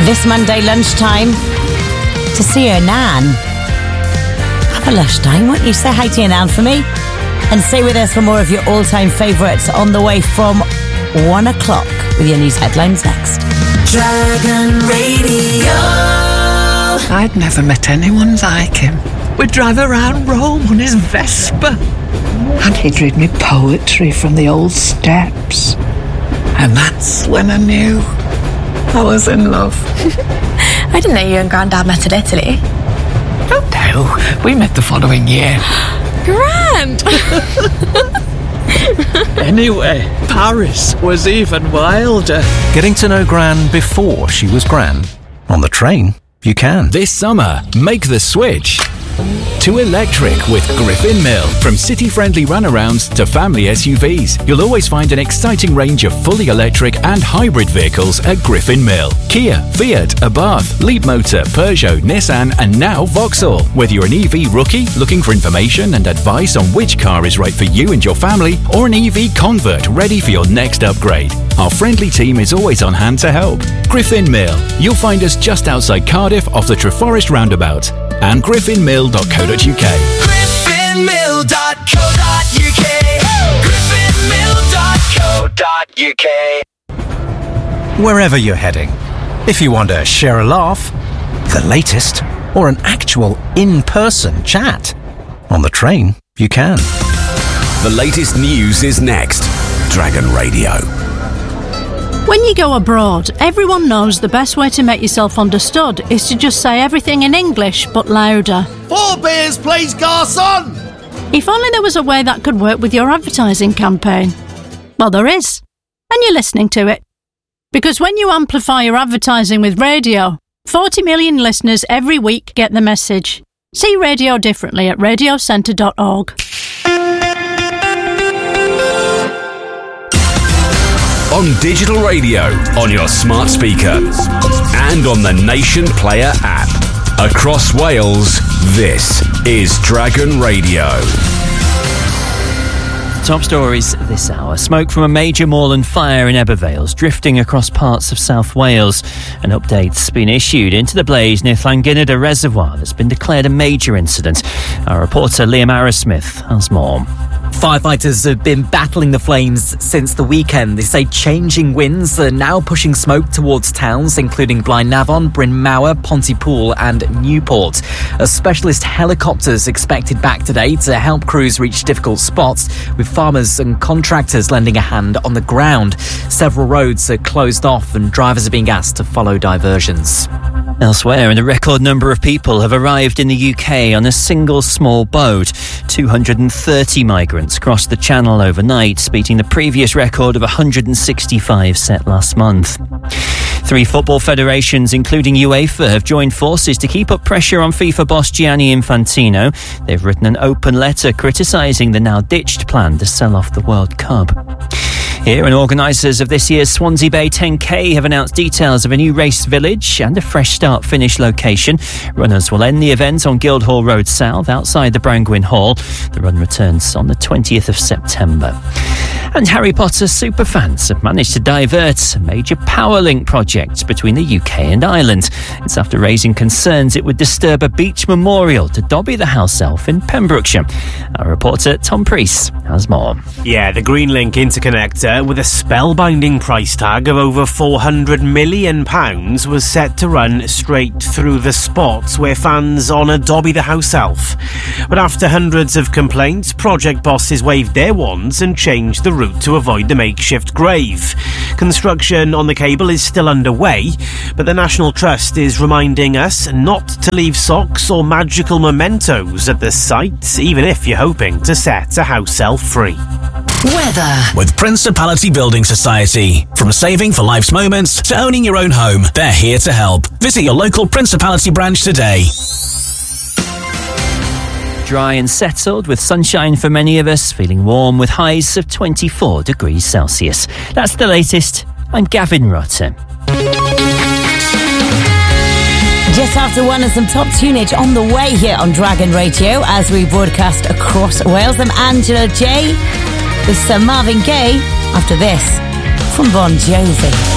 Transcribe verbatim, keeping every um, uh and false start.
this Monday lunchtime to see her nan. Have a lush time, won't you? Say hi to your nan for me. And stay with us for more of your all-time favourites on the way from one o'clock with your news headlines next. Dragon Radio. I'd never met anyone like him. We'd drive around Rome on his Vespa. And he'd read me poetry from the old steps. And that's when I knew I was in love. I didn't know you and Grandad met in Italy. Oh no, we met the following year. Grand! Anyway, Paris was even wilder. Getting to know Gran before she was Gran. On the train, you can. This summer, make the switch to electric with Griffin Mill. From city-friendly runarounds to family S U Vs, you'll always find an exciting range of fully electric and hybrid vehicles at Griffin Mill. Kia, Fiat, Abarth, Leapmotor, Peugeot, Nissan and now Vauxhall. Whether you're an E V rookie looking for information and advice on which car is right for you and your family, or an E V convert ready for your next upgrade, our friendly team is always on hand to help. Griffin Mill. You'll find us just outside Cardiff off the Treforest roundabout. And griffin mill dot co dot uk. griffin mill dot co dot uk. griffin mill dot co dot uk. Wherever you're heading, if you want to share a laugh, the latest, or an actual in-person chat, on the train, you can. The latest news is next. Dragon Radio. When you go abroad, everyone knows the best way to make yourself understood is to just say everything in English, but louder. Four beers, please, garçon! If only there was a way that could work with your advertising campaign. Well, there is. And you're listening to it. Because when you amplify your advertising with radio, forty million listeners every week get the message. See radio differently at radio centre dot org. On digital radio, on your smart speaker, and on the Nation Player app. Across Wales, this is Dragon Radio. Top stories this hour. Smoke from a major moorland fire in Ebervale's drifting across parts of South Wales. An update's been issued into the blaze near Llangynnyd Reservoir that's been declared a major incident. Our reporter Liam Arrowsmith has more. Firefighters have been battling the flames since the weekend. They say changing winds are now pushing smoke towards towns including Blaenavon, Bryn Mawr, Pontypool and Newport. A specialist helicopters expected back today to help crews reach difficult spots, with farmers and contractors lending a hand on the ground. Several roads are closed off and drivers are being asked to follow diversions. Elsewhere, and a record number of people have arrived in the U K on a single small boat. two hundred thirty migrants crossed the Channel overnight, beating the previous record of one hundred sixty-five set last month. Three football federations, including UEFA, have joined forces to keep up pressure on FIFA boss Gianni Infantino. They've written an open letter criticising the now-ditched plan to sell off the World Cup. Here, and organisers of this year's Swansea Bay ten K have announced details of a new race village and a fresh start-finish location. Runners will end the event on Guildhall Road South, outside the Brangwyn Hall. The run returns on the twentieth of September. And Harry Potter superfans have managed to divert a major power link project between the U K and Ireland. It's after raising concerns it would disturb a beach memorial to Dobby the house elf in Pembrokeshire. Our reporter Tom Priest has more. Yeah, the Greenlink interconnector, with a spellbinding price tag of over four hundred million pounds, was set to run straight through the spots where fans honour Dobby the house elf. But after hundreds of complaints, project bosses waved their wands and changed the route to avoid the makeshift grave. Construction on the cable is still underway, but the National Trust is reminding us not to leave socks or magical mementos at the site, even if you're hoping to set a house elf free. Weather with Principality Building Society. From saving for life's moments to owning your own home, they're here to help. Visit your local Principality branch today. Dry and settled with sunshine for many of us, feeling warm with highs of twenty-four degrees Celsius. That's the latest. I'm Gavin Rutter. Just after one and some top tunage on the way here on Dragon Radio as we broadcast across Wales. I'm Angela J with Sir Marvin Gaye after this from Bon Jovi.